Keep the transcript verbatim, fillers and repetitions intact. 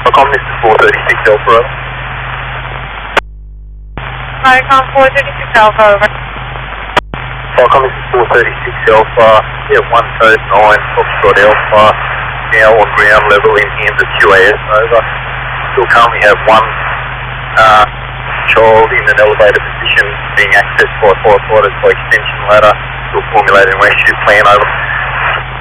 Falcon, this is four thirty-six Alpha. Falcon four thirty-six Alpha, over. Falcon, this is four thirty-six Alpha. Yeah, one code nine, Foxtrot Alpha. Now on ground level in hands of Q A S, over. Still currently have one uh, child in an elevated position being accessed by firefighters by extension ladder. Still formulating rescue plan, over.